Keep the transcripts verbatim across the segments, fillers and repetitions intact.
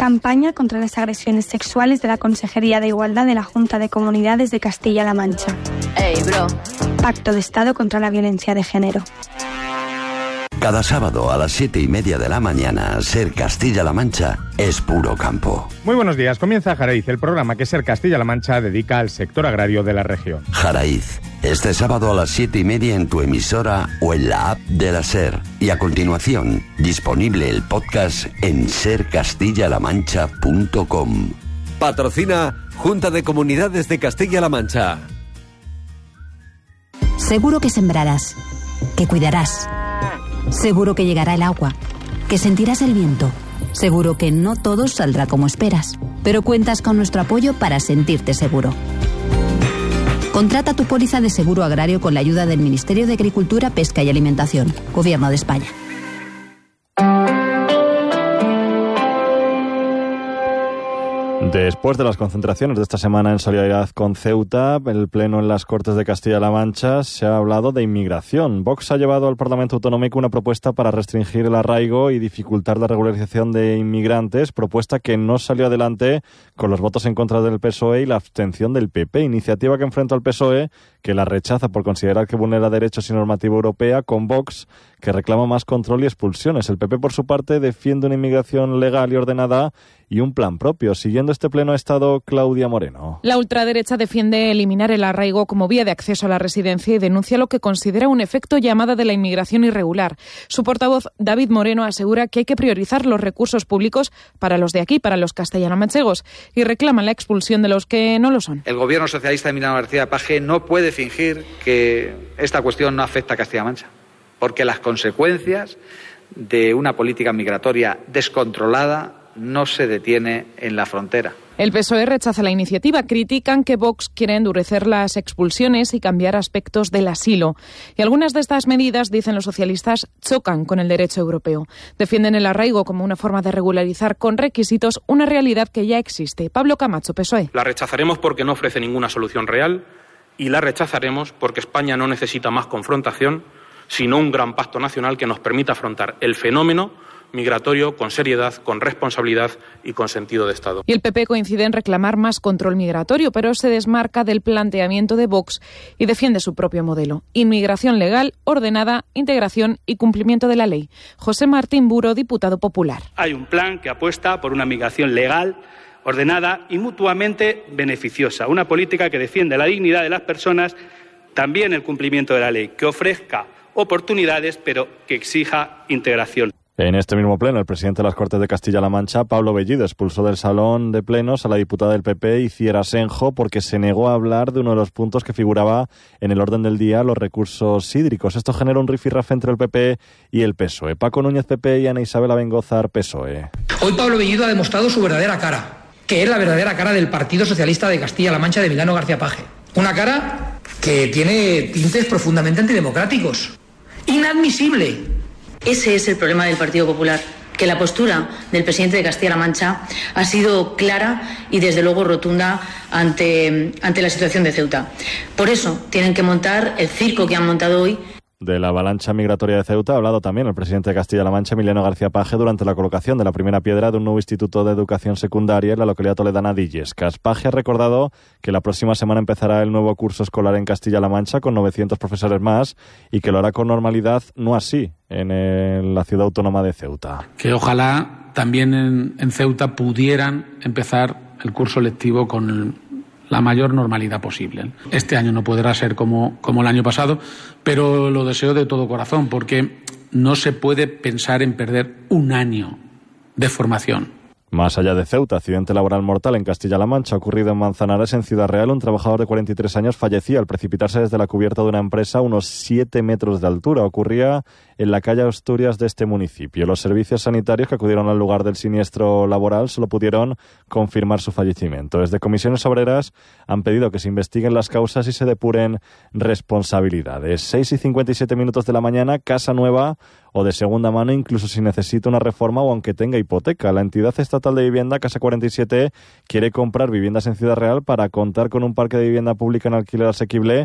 campaña contra las agresiones sexuales de la Consejería de Igualdad de la Junta de Comunidades de Castilla-La Mancha. Ey, bro. Pacto de Estado contra la Violencia de Género. Cada sábado a las siete y media de la mañana, Ser Castilla-La Mancha es puro campo. Muy buenos días. Comienza Jaraiz, el programa que Ser Castilla-La Mancha dedica al sector agrario de la región. Jaraiz, este sábado a las siete y media en tu emisora o en la app de la Ser. Y a continuación, disponible el podcast en ser castilla la mancha punto com. Patrocina Junta de Comunidades de Castilla-La Mancha. Seguro que sembrarás, que cuidarás. Seguro que llegará el agua, que sentirás el viento. Seguro que no todo saldrá como esperas, pero cuentas con nuestro apoyo para sentirte seguro. Contrata tu póliza de seguro agrario con la ayuda del Ministerio de Agricultura, Pesca y Alimentación, Gobierno de España. Después de las concentraciones de esta semana en solidaridad con Ceuta, el Pleno en las Cortes de Castilla-La Mancha se ha hablado de inmigración. Vox ha llevado al Parlamento Autonómico una propuesta para restringir el arraigo y dificultar la regularización de inmigrantes, propuesta que no salió adelante con los votos en contra del P S O E y la abstención del P P, iniciativa que enfrenta al P S O E, que la rechaza por considerar que vulnera derechos y normativa europea, con Vox, que reclama más control y expulsiones. El P P, por su parte, defiende una inmigración legal y ordenada y un plan propio. Siguiendo este pleno ha estado Claudia Moreno. La ultraderecha defiende eliminar el arraigo como vía de acceso a la residencia y denuncia lo que considera un efecto llamada de la inmigración irregular. Su portavoz, David Moreno, asegura que hay que priorizar los recursos públicos para los de aquí, para los castellano-manchegos, y reclama la expulsión de los que no lo son. El gobierno socialista de Emiliano García Paje no puede fingir que esta cuestión no afecta a Castilla-La Mancha, porque las consecuencias de una política migratoria descontrolada no se detiene en la frontera. El P S O E rechaza la iniciativa. Critican que Vox quiere endurecer las expulsiones y cambiar aspectos del asilo. Y algunas de estas medidas, dicen los socialistas, chocan con el derecho europeo. Defienden el arraigo como una forma de regularizar con requisitos una realidad que ya existe. Pablo Camacho, P S O E. La rechazaremos porque no ofrece ninguna solución real y la rechazaremos porque España no necesita más confrontación, sino un gran pacto nacional que nos permita afrontar el fenómeno migratorio con seriedad, con responsabilidad y con sentido de Estado. Y el P P coincide en reclamar más control migratorio, pero se desmarca del planteamiento de Vox y defiende su propio modelo. Inmigración legal, ordenada, integración y cumplimiento de la ley. José Martín Buro, diputado popular. Hay un plan que apuesta por una migración legal, ordenada y mutuamente beneficiosa. Una política que defiende la dignidad de las personas, también el cumplimiento de la ley, que ofrezca oportunidades, pero que exija integración. En este mismo pleno, el presidente de las Cortes de Castilla-La Mancha, Pablo Bellido, expulsó del salón de plenos a la diputada del P P, Iciar Asenjo, porque se negó a hablar de uno de los puntos que figuraba en el orden del día, los recursos hídricos. Esto genera un rifirrafe entre el P P y el P S O E. Paco Núñez, P P, y Ana Isabel Abengozar, P S O E. Hoy Pablo Bellido ha demostrado su verdadera cara, que es la verdadera cara del Partido Socialista de Castilla-La Mancha de Emiliano García Paje. Una cara que tiene tintes profundamente antidemocráticos. Inadmisible. Ese es el problema del Partido Popular, que la postura del presidente de Castilla-La Mancha ha sido clara y desde luego rotunda ante, ante la situación de Ceuta. Por eso tienen que montar el circo que han montado hoy. De la avalancha migratoria de Ceuta ha hablado también el presidente de Castilla-La Mancha, Emiliano García Paje, durante la colocación de la primera piedra de un nuevo instituto de educación secundaria en la localidad toledana de Illescas. Paje ha recordado que la próxima semana empezará el nuevo curso escolar en Castilla-La Mancha con novecientos profesores más y que lo hará con normalidad, no así en el, la ciudad autónoma de Ceuta. Que ojalá también en, en Ceuta pudieran empezar el curso lectivo con el, la mayor normalidad posible. Este año no podrá ser como, como el año pasado, pero lo deseo de todo corazón, porque no se puede pensar en perder un año de formación. Más allá de Ceuta, accidente laboral mortal en Castilla-La Mancha ocurrido en Manzanares, en Ciudad Real. Un trabajador de cuarenta y tres años fallecía al precipitarse desde la cubierta de una empresa a unos siete metros de altura. Ocurría en la calle Asturias de este municipio. Los servicios sanitarios que acudieron al lugar del siniestro laboral solo pudieron confirmar su fallecimiento. Desde Comisiones Obreras han pedido que se investiguen las causas y se depuren responsabilidades. seis y cincuenta y siete minutos de la mañana, casa nueva o de segunda mano, incluso si necesita una reforma o aunque tenga hipoteca. La entidad estatal de vivienda, Casa cuarenta y siete, quiere comprar viviendas en Ciudad Real para contar con un parque de vivienda pública en alquiler asequible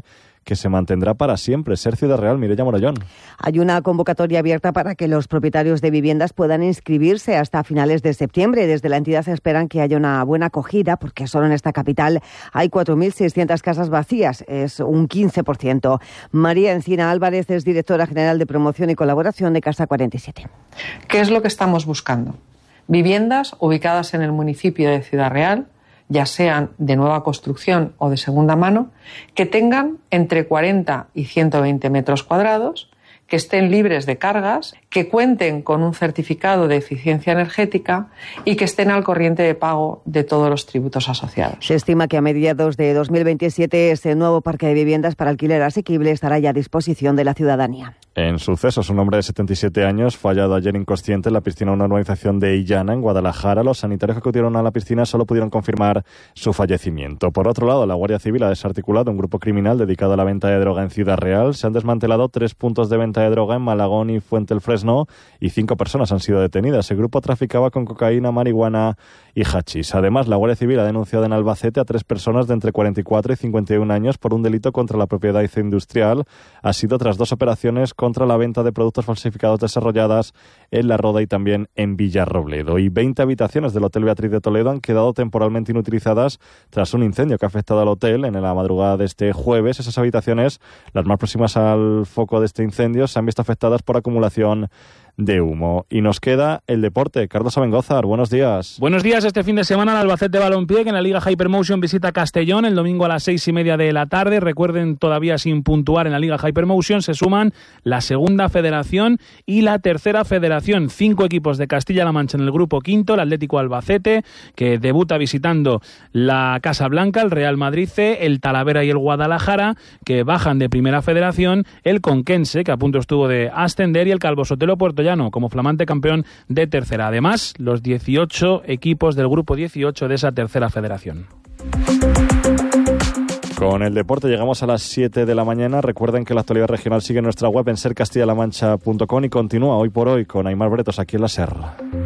que se mantendrá para siempre. Ser Ciudad Real, Mireia Morollón. Hay una convocatoria abierta para que los propietarios de viviendas puedan inscribirse hasta finales de septiembre. Desde la entidad esperan que haya una buena acogida, porque solo en esta capital hay cuatro mil seiscientas casas vacías, es un quince por ciento. María Encina Álvarez es directora general de promoción y colaboración de Casa cuarenta y siete. ¿Qué es lo que estamos buscando? Viviendas ubicadas en el municipio de Ciudad Real, ya sean de nueva construcción o de segunda mano, que tengan entre cuarenta y ciento veinte metros cuadrados, que estén libres de cargas, que cuenten con un certificado de eficiencia energética y que estén al corriente de pago de todos los tributos asociados. Se estima que a mediados de dos mil veintisiete ese nuevo parque de viviendas para alquiler asequible estará ya a disposición de la ciudadanía. En sucesos, un hombre de setenta y siete años fue hallado ayer inconsciente en la piscina de una urbanización de Illana, en Guadalajara. Los sanitarios que acudieron a la piscina solo pudieron confirmar su fallecimiento. Por otro lado, la Guardia Civil ha desarticulado un grupo criminal dedicado a la venta de droga en Ciudad Real. Se han desmantelado tres puntos de venta de droga en Malagón y Fuente el Fresno y cinco personas han sido detenidas. El grupo traficaba con cocaína, marihuana y hachís. Además, la Guardia Civil ha denunciado en Albacete a tres personas de entre cuarenta y cuatro y cincuenta y un años por un delito contra la propiedad industrial. Ha sido tras dos operaciones contra la venta de productos falsificados desarrolladas en La Roda y también en Villarrobledo. Y veinte habitaciones del Hotel Beatriz de Toledo han quedado temporalmente inutilizadas tras un incendio que ha afectado al hotel en la madrugada de este jueves. Esas habitaciones, las más próximas al foco de este incendio, se han visto afectadas por acumulación de humo. Y nos queda el deporte. Carlos Abengózar, buenos días. Buenos días. Este fin de semana el Albacete Balompié, que en la Liga Hypermotion visita Castellón el domingo a las seis y media de la tarde. Recuerden, todavía sin puntuar en la Liga Hypermotion se suman la segunda federación y la tercera federación. Cinco equipos de Castilla-La Mancha en el grupo quinto, el Atlético Albacete, que debuta visitando la Casa Blanca, el Real Madrid C, el Talavera y el Guadalajara, que bajan de primera federación, el Conquense, que a punto estuvo de ascender, y el Calvo Sotelo Puertollano como flamante campeón de tercera. Además, los dieciocho equipos del grupo dieciocho de esa tercera federación. Con el deporte llegamos a las siete de la mañana. Recuerden que la actualidad regional sigue en nuestra web en ser castilla la mancha punto com y continúa hoy por hoy con Aimar Bretos aquí en la SER.